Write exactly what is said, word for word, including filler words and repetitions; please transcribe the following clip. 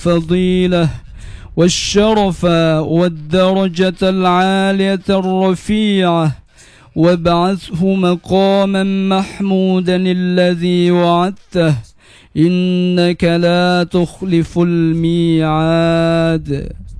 الفضيلة والشرف والدرجة العالية الرفيعة، وابعثه مقاما محمودا الذي وعدته، إنك لا تخلف الميعاد.